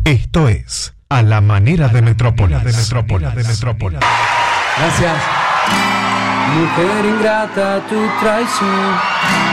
Esto es A la Manera de Metrópolis. Gracias. Mujer ingrata, tu traición